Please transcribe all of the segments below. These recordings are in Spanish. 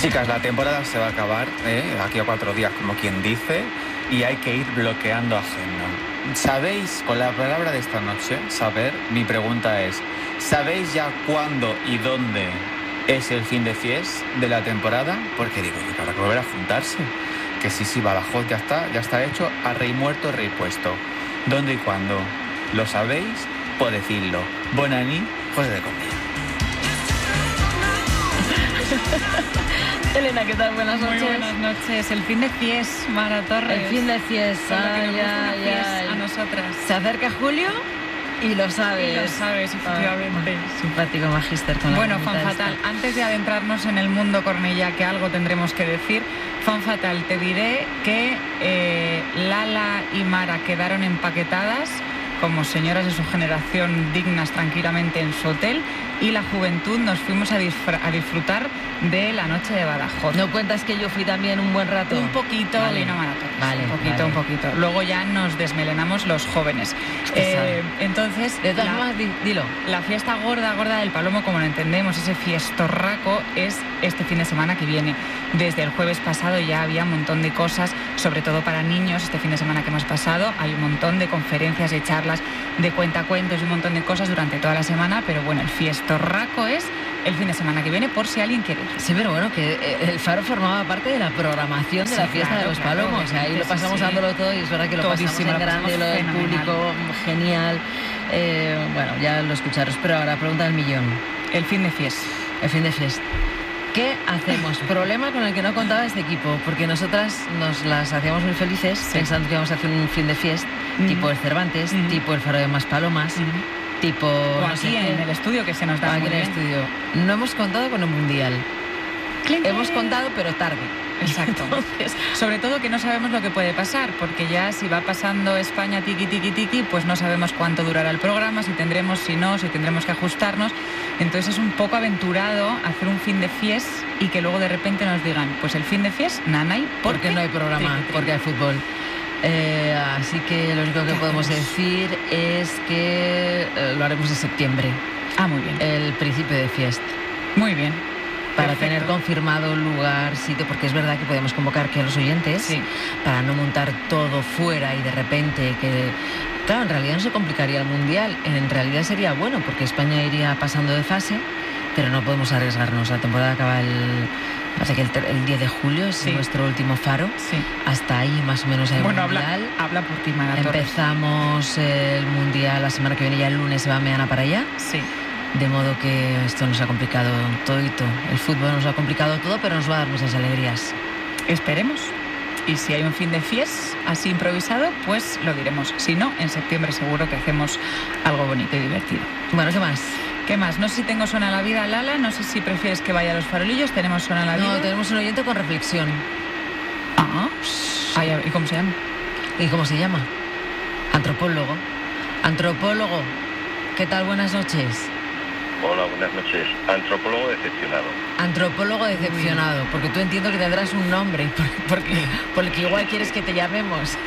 Chicas, la temporada se va a acabar, aquí a 4 días, como quien dice, y hay que ir bloqueando agenda. ¿Sabéis, con la palabra de esta noche, saber, mi pregunta es, ¿sabéis ya cuándo y dónde es el fin de fiesta de la temporada? Porque digo, y para volver a juntarse, que sí, Badajoz ya está hecho, a rey muerto, rey puesto. ¿Dónde y cuándo? ¿Lo sabéis? Pues decidlo. Bona nit, José de Comilla. Elena, ¿qué tal? Buenas noches. Muy buenas noches. El fin de fiesta, Mara Torres. El fin de fiesta, a nosotras. Se acerca julio y lo sabes. Y lo sabes, efectivamente. Simpático magíster con la Bueno, fan fatal. Antes de adentrarnos en el mundo Cornellá, que algo tendremos que decir, fan fatal, te diré que Lala y Mara quedaron empaquetadas como señoras de su generación dignas tranquilamente en su hotel, y la juventud nos fuimos a disfrutar de la noche de Badajoz. ¿No cuentas que yo fui también un buen rato? Un poquito, vale. Vino maratón. Vale, un poquito. Luego ya nos desmelenamos los jóvenes. Entonces, de todas formas, dilo. La fiesta gorda del Palomo, como lo entendemos, ese fiestorraco, es este fin de semana que viene. Desde el jueves pasado ya había un montón de cosas, sobre todo para niños. Este fin de semana que hemos pasado hay un montón de conferencias, de charlas, de cuentacuentos y un montón de cosas durante toda la semana, pero bueno, el fiestorraco es el fin de semana que viene, por si alguien quiere ir. Sí, pero bueno, que el Faro formaba parte de la programación de la fiesta de los Palomos. Ahí lo pasamos dándolo todo, y es verdad que lo pasamos en grande, lo del público, genial. Bueno, ya lo escucharos, pero ahora pregunta del millón. El fin de fiesta. El fin de fiesta. ¿Qué hacemos? Problema con el que no contaba este equipo, porque nosotras nos las hacíamos muy felices pensando que íbamos a hacer un fin de fiesta tipo el Cervantes, tipo el Faro de Maspalomas, tipo... O aquí en el estudio, que se nos da aquí en el estudio. No hemos contado con el Mundial. Hemos contado, pero tarde. Exacto. Entonces, sobre todo que no sabemos lo que puede pasar, porque ya si va pasando España tiki, pues no sabemos cuánto durará el programa, si tendremos que ajustarnos. Entonces es un poco aventurado hacer un fin de fiesta y que luego de repente nos digan, pues el fin de fiesta, nanay, porque no hay programa, porque hay fútbol. Así que lo único que podemos decir es que lo haremos en septiembre. Ah, muy bien. El principio de fiesta. Muy bien. Para tener confirmado lugar, sitio, porque es verdad que podemos convocar que a los oyentes, para no montar todo fuera y de repente que... Claro, en realidad no se complicaría el Mundial, en realidad sería bueno, porque España iría pasando de fase, pero no podemos arriesgarnos. La temporada acaba el 10 de julio, es nuestro último Faro. Hasta ahí más o menos hay Mundial. Habla por ti, Mara Torres. Empezamos el Mundial la semana que viene, ya el lunes se va mañana para allá. Sí. De modo que esto nos ha complicado todito. El fútbol nos ha complicado todo, pero nos va a dar muchas alegrías. Esperemos. Y si hay un fin de fiesta así improvisado, pues lo diremos. Si no, en septiembre seguro que hacemos algo bonito y divertido. Bueno, ¿qué más? ¿Qué más? No sé si tengo Suena la Vida, Lala. No sé si prefieres que vaya a los farolillos. ¿Tenemos Suena la Vida? No, tenemos un oyente con reflexión. ¿Y cómo se llama? ¿Y cómo se llama? Antropólogo. Antropólogo. ¿Qué tal? Buenas noches. Hola, buenas noches. Antropólogo decepcionado. Antropólogo decepcionado, porque tú entiendo que tendrás un nombre, porque igual quieres que te llamemos.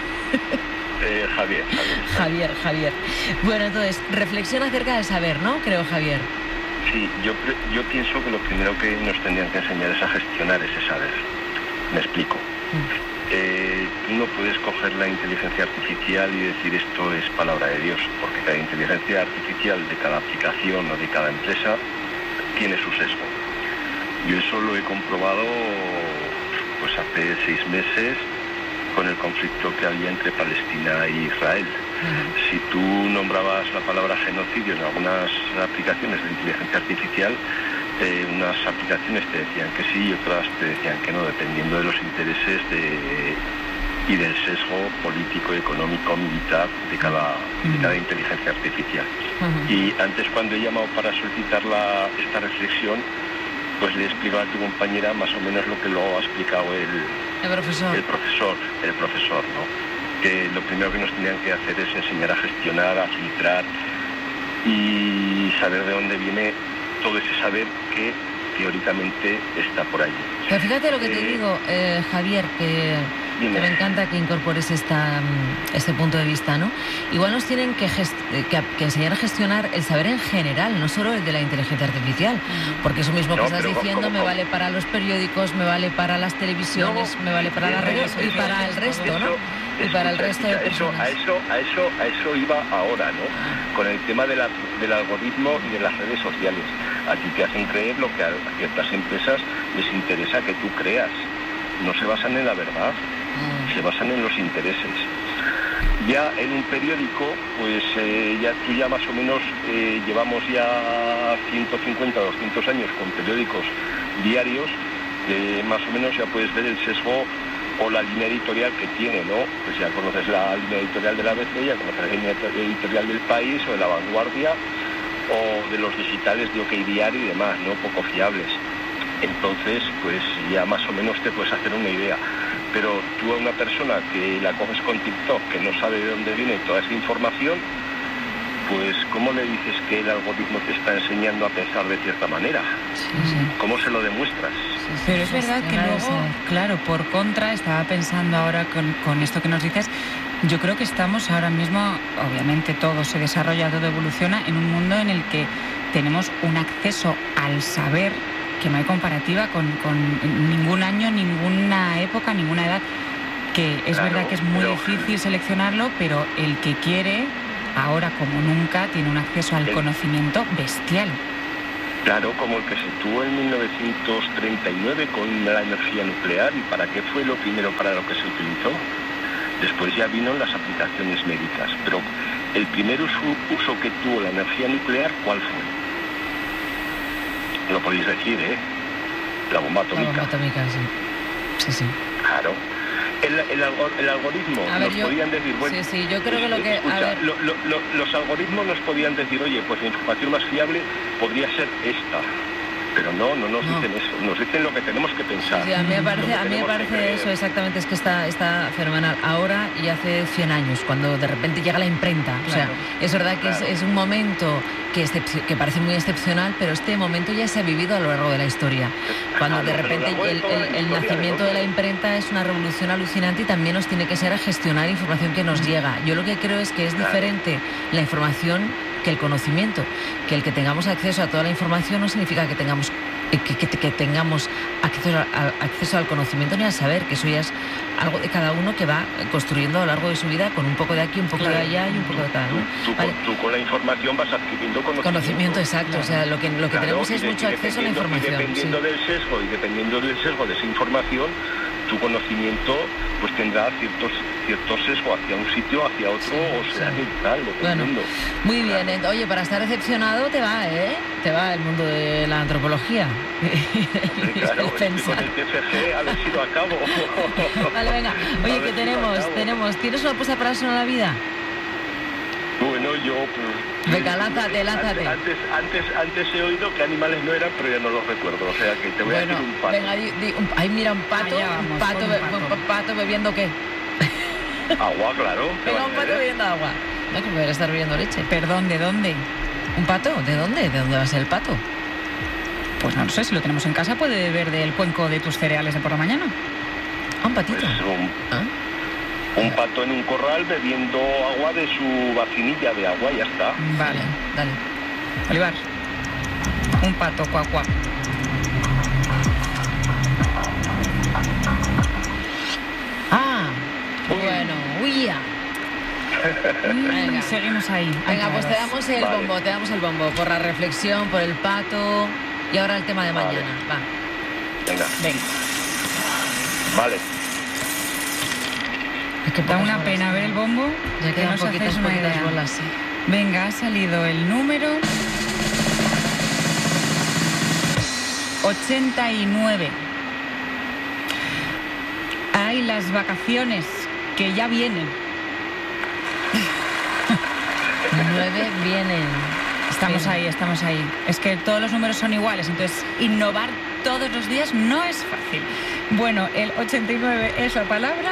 Javier. Bueno, entonces, reflexión acerca del saber, ¿no? Creo, Javier. Sí, yo pienso que lo primero que nos tendrían que enseñar es a gestionar ese saber. Me explico. Tú no puedes coger la inteligencia artificial y decir esto es palabra de Dios, porque cada inteligencia artificial de cada aplicación o de cada empresa tiene su sesgo. Yo eso lo he comprobado pues hace 6 meses con el conflicto que había entre Palestina e Israel. Si tú nombrabas la palabra genocidio en algunas aplicaciones de inteligencia artificial, unas aplicaciones te decían que sí y otras te decían que no, dependiendo de los intereses y del sesgo político, económico, militar de cada inteligencia artificial. Y antes, cuando he llamado para solicitar esta reflexión, pues le he explicado a tu compañera más o menos lo que luego ha explicado el profesor, ¿no? Que lo primero que nos tendrían que hacer es enseñar a gestionar, a filtrar y saber de dónde viene todo ese saber que teóricamente está por ahí. Pero fíjate lo que te digo, Javier, que me encanta que incorpores este punto de vista, ¿no? Igual nos tienen que enseñar a gestionar el saber en general, no solo el de la inteligencia artificial, porque eso mismo que estás diciendo me vale para los periódicos, me vale para las televisiones, me vale para las redes y para el resto, ¿no? Y para el resto de personas. A eso iba ahora, ¿no? Con el tema del algoritmo y de las redes sociales. A ti te hacen creer lo que a ciertas empresas les interesa que tú creas. No se basan en la verdad, se basan en los intereses. Ya en un periódico, pues tú ya más o menos llevamos ya 150 o 200 años con periódicos diarios, más o menos ya puedes ver el sesgo o la línea editorial que tiene, ¿no? Pues ya conoces la línea editorial de la ABC, ya conoces la línea editorial del País o de La Vanguardia o de los digitales de OK Diario y demás, ¿no? Poco fiables. Entonces, pues ya más o menos te puedes hacer una idea. Pero tú a una persona que la coges con TikTok, que no sabe de dónde viene toda esa información, pues ¿cómo le dices que el algoritmo te está enseñando a pensar de cierta manera? Sí. ¿Cómo se lo demuestras? Pero es verdad que luego, claro, por contra, estaba pensando ahora con esto que nos dices, yo creo que estamos ahora mismo, obviamente todo se desarrolla, todo evoluciona, en un mundo en el que tenemos un acceso al saber que no hay comparativa con ningún año, ninguna época, ninguna edad, que es verdad que es muy difícil seleccionarlo, pero el que quiere, ahora como nunca, tiene un acceso al conocimiento bestial. Claro, como el que se tuvo en 1939 con la energía nuclear. ¿Y para qué fue lo primero para lo que se utilizó? Después ya vino las aplicaciones médicas. Pero el primer uso que tuvo la energía nuclear, ¿cuál fue? Lo podéis decir, ¿eh? La bomba atómica. La bomba atómica, sí. Sí. Claro. El algoritmo nos podían decir, bueno, sí, yo creo que lo que... Escucha, los algoritmos nos podían decir, oye, pues la información más fiable podría ser esta. Pero no nos dicen eso, nos dicen lo que tenemos que pensar. Sí, a mí me parece eso exactamente, es que está fenomenal. Ahora y hace 100 años, cuando de repente llega la imprenta. Claro. O sea, es verdad que es un momento que parece muy excepcional, pero este momento ya se ha vivido a lo largo de la historia. Cuando de repente el nacimiento de la imprenta es una revolución alucinante y también nos tiene que ser a gestionar información que nos llega. Yo lo que creo es que es diferente la información que el conocimiento, que el que tengamos acceso a toda la información no significa que tengamos acceso al conocimiento ni al saber, que eso ya es algo de cada uno que va construyendo a lo largo de su vida con un poco de aquí, un poco de allá y un poco de tal, ¿no? Tú con la información vas adquiriendo conocimiento. Exacto, claro. O sea, lo que tenemos es mucho acceso a la información. Y dependiendo del sesgo de esa información, tu conocimiento pues tendrá cierto sesgo hacia un sitio, hacia otro, o sea, neutral, dependiendo. Bueno, muy bien. Oye, para estar decepcionado te va el mundo de la antropología. Claro, con el TFG a ver si lo acabo. Vale, venga. Oye, ¿qué tenemos? ¿Tienes una apuesta para eso en la vida? Bueno, yo... Venga, lánzate. Antes he oído que animales no eran, pero ya no los recuerdo. O sea, que te voy a decir un pato. Venga, mira, un pato. Un pato bebiendo ¿qué? Agua, claro. Venga, un pato bebiendo agua. No, que poder estar bebiendo leche. Perdón, ¿de dónde? ¿Un pato? ¿De dónde? ¿De dónde va a ser el pato? Pues no lo sé, si lo tenemos en casa puede beber del cuenco de tus cereales de por la mañana. Un patito. Pues un pato en un corral bebiendo agua de su vacinilla de agua, ya está. Vale, dale. Olivar, un pato, cuac. Bueno, huía. Venga, seguimos ahí. Venga, pues te damos el bombo por la reflexión, por el pato y ahora el tema de mañana. Va. Venga. Vale. Es que da una pena ver el bombo. Ya quedan poquitas bolas, sí. Venga, ha salido el número 89. Hay las vacaciones que ya vienen. 9 vienen. Estamos ahí. Es que todos los números son iguales, entonces innovar todos los días no es fácil. Bueno, el 89 es la palabra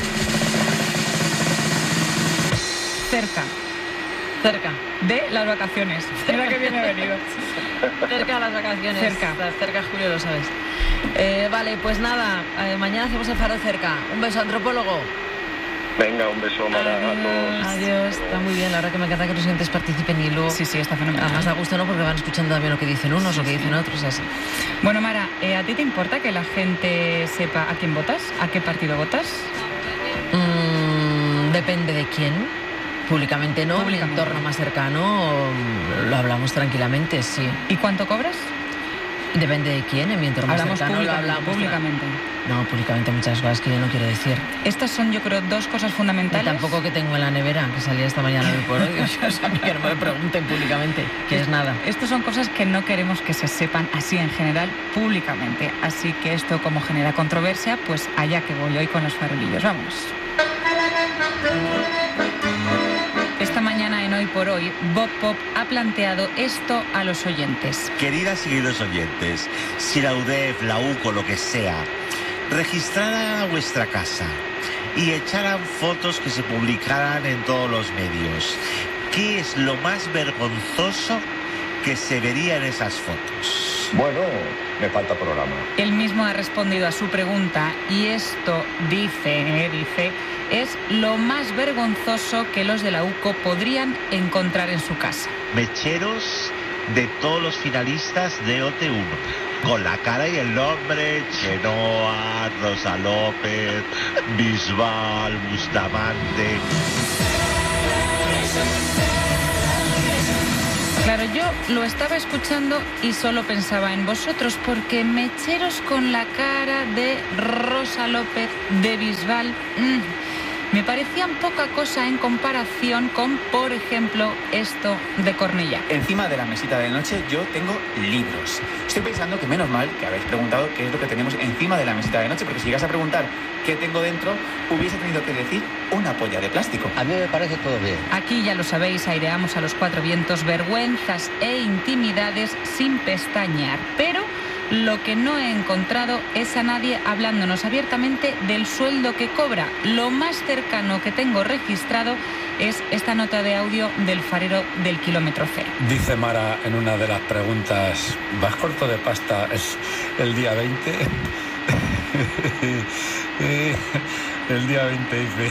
cerca de las vacaciones. Mira que bien me ha venido. Cerca de las vacaciones. Cerca, Julio, lo sabes. Vale, pues nada, mañana hacemos el faro cerca. Un beso, antropólogo. Venga, un beso, Mara, a todos. Adiós, está muy bien. La verdad que me encanta que los oyentes participen y luego... Sí, está fenomenal. Además da gusto, ¿no? Porque van escuchando también lo que dicen unos, lo que dicen otros y así. Bueno, Mara, ¿a ti te importa que la gente sepa a quién votas? ¿A qué partido votas? Depende de quién. Públicamente no, en mi entorno más cercano lo hablamos tranquilamente, sí. ¿Y cuánto cobras? Depende de quién, en mi entorno más cercano lo hablamos públicamente. No, públicamente muchas cosas que yo no quiero decir. Estas son, yo creo, dos cosas fundamentales. Y tampoco que tengo en la nevera, que salía esta mañana hoy por hoy. O sea, que no me pregunten públicamente, que es nada. Estas son cosas que no queremos que se sepan así en general públicamente. Así que esto, como genera controversia, pues allá que voy hoy con los farolillos. Vamos. Esta mañana en Hoy por Hoy, Bob Pop ha planteado esto a los oyentes. Queridas y queridos oyentes, si la UDEF, la UCO, lo que sea, registrara vuestra casa y echaran fotos que se publicaran en todos los medios, ¿qué es lo más vergonzoso que se vería en esas fotos? Bueno, me falta programa. Él mismo ha respondido a su pregunta y esto dice, es lo más vergonzoso que los de la UCO podrían encontrar en su casa. Mecheros de todos los finalistas de OT1, con la cara y el nombre: Chenoa, Rosa López, Bisbal, Bustamante. Claro, yo lo estaba escuchando y solo pensaba en vosotros, porque mecheros con la cara de Rosa López, de Bisbal, me parecían poca cosa en comparación con, por ejemplo, esto de Cornellá. Encima de la mesita de noche yo tengo libros. Estoy pensando que menos mal que habéis preguntado qué es lo que tenemos encima de la mesita de noche, porque si llegas a preguntar qué tengo dentro, hubiese tenido que decir una polla de plástico. A mí me parece todo bien. Aquí, ya lo sabéis, aireamos a los cuatro vientos vergüenzas e intimidades sin pestañear, pero lo que no he encontrado es a nadie hablándonos abiertamente del sueldo que cobra. Lo más cercano que tengo registrado es esta nota de audio del farero del kilómetro cero. Dice Mara en una de las preguntas: ¿vas corto de pasta el día 20? El día 20 dice.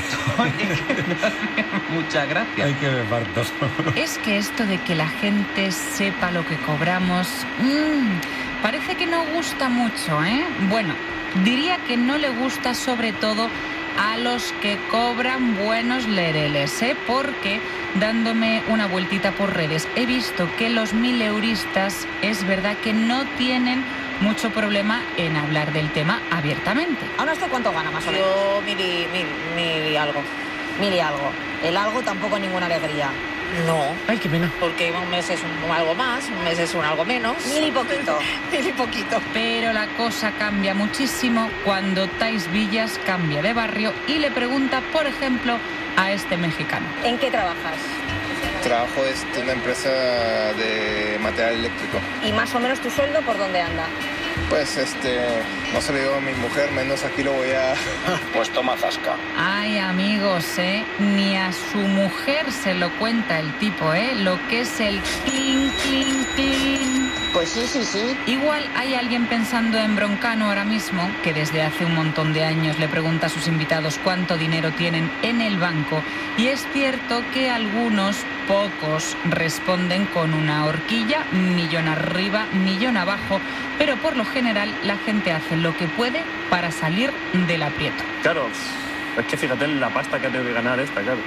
Muchas gracias. Hay que me parto. Es que esto de que la gente sepa lo que cobramos, parece que no gusta mucho, ¿eh? Bueno, diría que no le gusta sobre todo a los que cobran buenos lereles, ¿eh? Porque dándome una vueltita por redes he visto que los 1000euristas es verdad que no tienen mucho problema en hablar del tema abiertamente. ¿Ahora usted cuánto gana más o menos? Yo mil y algo. El algo tampoco ninguna alegría. No. Ay, qué pena. Porque un mes es un algo más, un mes es un algo menos. Mil y poquito. Pero la cosa cambia muchísimo cuando Thais Villas cambia de barrio y le pregunta, por ejemplo, a este mexicano. ¿En qué trabajas? Trabajo en una empresa de material eléctrico. ¿Y más o menos tu sueldo por dónde anda? Pues no se lo digo a mi mujer, menos aquí lo voy a... Pues toma zasca. Ay, amigos, ni a su mujer se lo cuenta el tipo, lo que es el clink, clink, clink. Pues sí. Igual hay alguien pensando en Broncano ahora mismo, que desde hace un montón de años le pregunta a sus invitados cuánto dinero tienen en el banco, y es cierto que algunos, pocos, responden con una horquilla, millón arriba, millón abajo, pero por lo general la gente hace lo que puede para salir del aprieto. Claro, es que fíjate en la pasta que ha tenido que ganar esta, claro.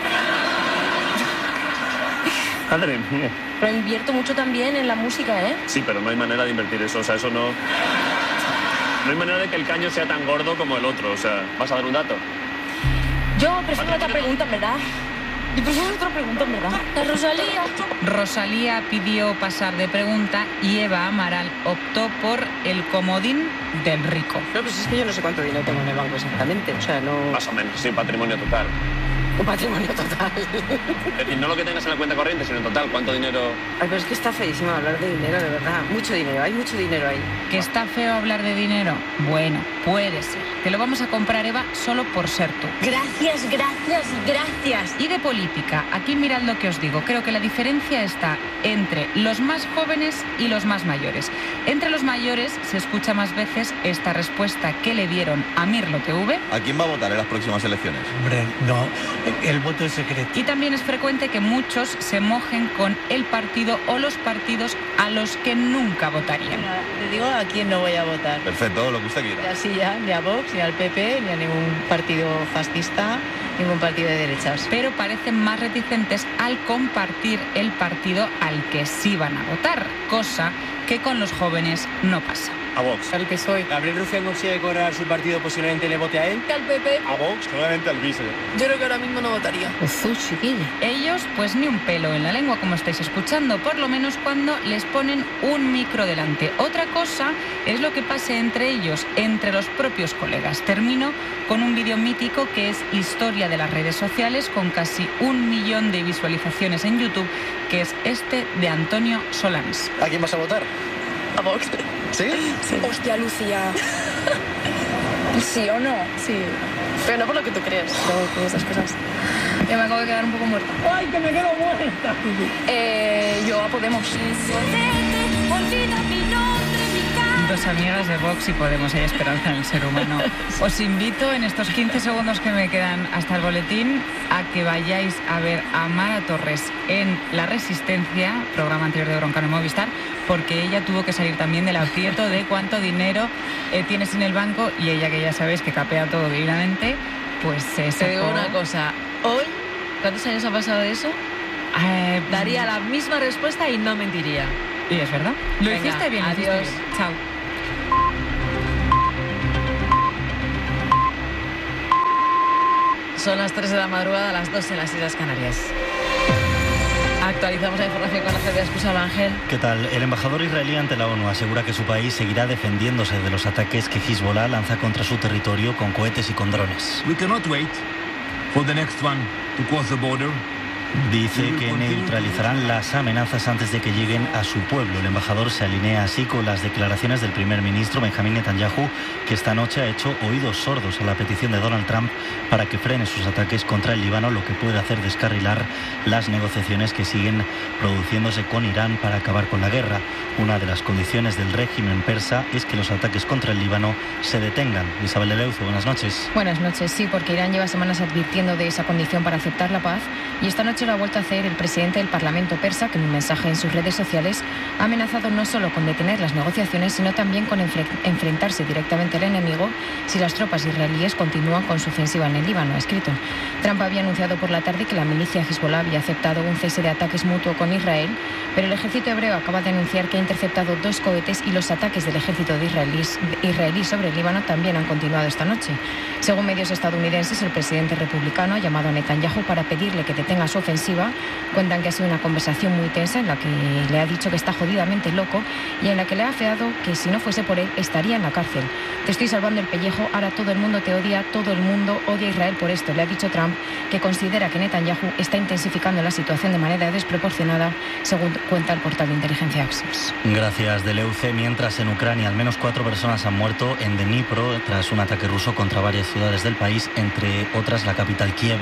Madre mía. Pero invierto mucho también en la música, ¿eh? Sí, pero no hay manera de invertir eso, o sea, eso no... No hay manera de que el caño sea tan gordo como el otro, o sea, ¿vas a dar un dato? Yo prefiero otra pregunta, en verdad. Rosalía pidió pasar de pregunta y Eva Amaral optó por el comodín del rico. No, pues es que yo no sé cuánto dinero tengo en el banco exactamente, o sea, no... Más o menos, sí, patrimonio total. Un patrimonio total. Es decir, no lo que tengas en la cuenta corriente, sino en total, ¿cuánto dinero? Ay, pero es que está feísimo hablar de dinero, de verdad. Mucho dinero, hay mucho dinero ahí. ¿Que está feo hablar de dinero? Bueno, puede ser. Te lo vamos a comprar, Eva, solo por ser tú. Gracias, gracias, gracias. Y de política, aquí mirad lo que os digo. Creo que la diferencia está entre los más jóvenes y los más mayores. Entre los mayores se escucha más veces esta respuesta que le dieron a Mirlo TV. ¿A quién va a votar en las próximas elecciones? Hombre, no, el voto es secreto. Y también es frecuente que muchos se mojen con el partido o los partidos a los que nunca votarían. Bueno, te digo a quién no voy a votar. Perfecto, lo que usted quiera. Así ya, ni a Vox, ni al PP, ni a ningún partido fascista, ningún partido de derechas. Pero parecen más reticentes al compartir el partido al que sí van a votar, cosa que con los jóvenes no pasa. A Vox. Al PSOE. Gabriel Rufián consigue correr su partido, posiblemente le vote a él. Al PP. A Vox, probablemente al vice. Yo creo que ahora mismo no votaría. Ellos, pues ni un pelo en la lengua, como estáis escuchando, por lo menos cuando les ponen un micro delante. Otra cosa es lo que pase entre ellos, entre los propios colegas. Termino con un vídeo mítico que es historia de las redes sociales, con casi 1 millón de visualizaciones en YouTube, que es este de Antonio Solans. ¿A quién vas a votar? A Vox. ¿Sí? Sí. Hostia, Lucía. ¿Sí o no? Sí. Pero no por lo que tú crees, no por esas cosas. Yo me acabo de quedar un poco muerta. ¡Ay, que me quedo muerta! Yo a Podemos. Dos amigas de Vox y Podemos, hay esperanza en el ser humano. Os invito en estos 15 segundos que me quedan hasta el boletín a que vayáis a ver a Mara Torres en La Resistencia, programa anterior de Broncano en Movistar, porque ella tuvo que salir también del aprieto de cuánto dinero tienes en el banco, y ella, que ya sabéis que capea todo divinamente, pues se sacó... Te digo una cosa, hoy, ¿cuántos años ha pasado de eso? Daría la misma respuesta y no mentiría. Y es verdad. Lo Venga, hiciste bien. adiós. Hiciste bien. Chao. Son las 3 de la madrugada, las 2 en las Islas Canarias. Actualizamos la información con la jefe de Excusado Ángel. ¿Qué tal? El embajador israelí ante la ONU asegura que su país seguirá defendiéndose de los ataques que Hezbollah lanza contra su territorio con cohetes y con drones. We cannot wait for the next one to cross the border. Dice que neutralizarán las amenazas antes de que lleguen a su pueblo. El embajador se alinea así con las declaraciones del primer ministro Benjamín Netanyahu, que esta noche ha hecho oídos sordos a la petición de Donald Trump para que frene sus ataques contra el Líbano, lo que puede hacer descarrilar las negociaciones que siguen produciéndose con Irán para acabar con la guerra. Una de las condiciones del régimen persa es que los ataques contra el Líbano se detengan. Isabel de Leuce, buenas noches. Buenas noches, sí, porque Irán lleva semanas advirtiendo de esa condición para aceptar la paz, y esta noche lo ha vuelto a hacer el presidente del Parlamento persa, que en un mensaje en sus redes sociales ha amenazado no solo con detener las negociaciones, sino también con enfrentarse directamente al enemigo si las tropas israelíes continúan con su ofensiva en el Líbano, ha escrito. Trump había anunciado por la tarde que la milicia Hezbollah había aceptado un cese de ataques mutuo con Israel, pero el ejército hebreo acaba de anunciar que ha interceptado 2 cohetes y los ataques del ejército de israelí sobre el Líbano también han continuado esta noche. Según medios estadounidenses, el presidente republicano ha llamado a Netanyahu para pedirle que detenga su ofensiva. Cuentan que ha sido una conversación muy tensa en la que le ha dicho que está jodidamente loco y en la que le ha afeado que si no fuese por él estaría en la cárcel. Te estoy salvando el pellejo, ahora todo el mundo te odia, todo el mundo odia a Israel por esto, le ha dicho Trump, que considera que Netanyahu está intensificando la situación de manera desproporcionada, según cuenta el portal de inteligencia Axios. Gracias, Deleuce. Mientras en Ucrania al menos 4 personas han muerto en Dnipro tras un ataque ruso contra varias ciudades del país, entre otras la capital Kiev.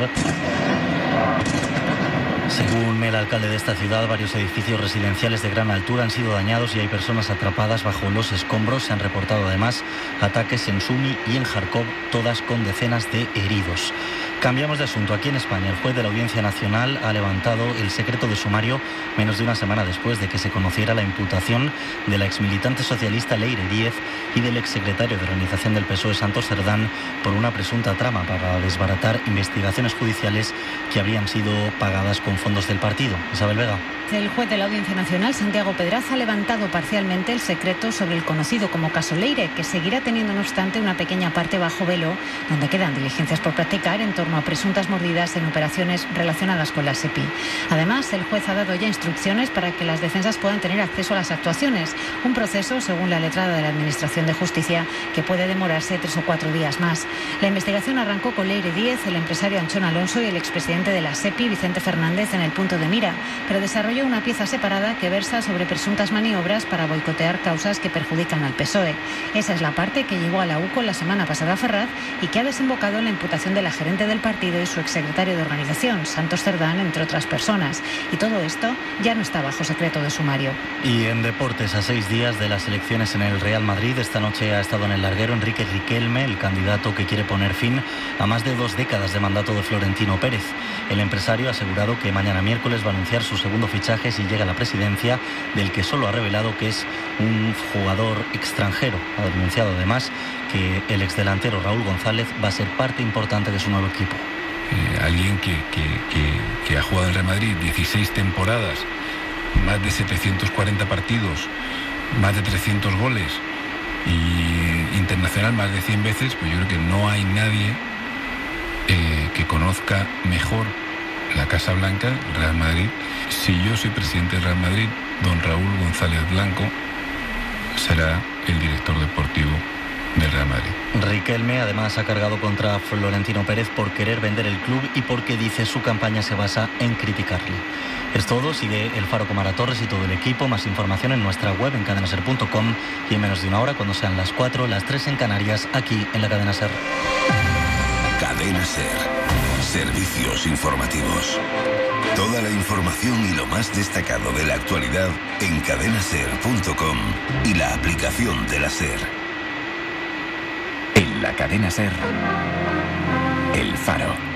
Según el alcalde de esta ciudad, varios edificios residenciales de gran altura han sido dañados y hay personas atrapadas bajo los escombros. Se han reportado además ataques en Sumy y en Kharkov, todas con decenas de heridos. Cambiamos de asunto. Aquí en España, el juez de la Audiencia Nacional ha levantado el secreto de sumario menos de una semana después de que se conociera la imputación de la exmilitante socialista Leire Díez y del exsecretario de Organización del PSOE, Santos Cerdán, por una presunta trama para desbaratar investigaciones judiciales que habrían sido pagadas con fondos del partido. Isabel Vega. el juez de la Audiencia Nacional, Santiago Pedraza, ha levantado parcialmente el secreto sobre el conocido como caso Leire, que seguirá teniendo, no obstante, una pequeña parte bajo velo, donde quedan diligencias por practicar en torno a presuntas mordidas en operaciones relacionadas con la SEPI. Además, el juez ha dado ya instrucciones para que las defensas puedan tener acceso a las actuaciones, un proceso, según la letrada de la Administración de Justicia, que puede demorarse 3 o 4 días más. La investigación arrancó con Leire Díez, el empresario Anchón Alonso y el expresidente de la SEPI, Vicente Fernández, en el punto de mira, pero desarrolló una pieza separada que versa sobre presuntas maniobras para boicotear causas que perjudican al PSOE. Esa es la parte que llegó a la UCO la semana pasada a Ferraz y que ha desembocado en la imputación de la gerente del partido y su exsecretario de organización, Santos Cerdán, entre otras personas. Y todo esto ya no está bajo secreto de sumario. Y en deportes, a 6 días de las elecciones en el Real Madrid, esta noche ha estado en el larguero Enrique Riquelme, el candidato que quiere poner fin a más de 2 décadas de mandato de Florentino Pérez. El empresario ha asegurado que mañana miércoles va a anunciar su segundo fichaje si llega a la presidencia, del que solo ha revelado que es un jugador extranjero. Ha denunciado además que el exdelantero Raúl González va a ser parte importante de su nuevo equipo. Alguien que ha jugado en Real Madrid 16 temporadas, más de 740 partidos, más de 300 goles y internacional más de 100 veces, pues yo creo que no hay nadie que conozca mejor la Casa Blanca, Real Madrid. Si yo soy presidente del Real Madrid, don Raúl González Blanco será el director deportivo del Real Madrid. Riquelme además ha cargado contra Florentino Pérez por querer vender el club y porque dice su campaña se basa en criticarle. Es todo, sigue El Faro con Mara Torres y todo el equipo. Más información en nuestra web en cadenaser.com y en menos de una hora, cuando sean las 4, las 3 en Canarias, aquí en la Cadena Ser. Cadena Ser. Servicios informativos. Toda la información y lo más destacado de la actualidad en cadenaser.com y la aplicación de la Ser. En la Cadena Ser, El Faro.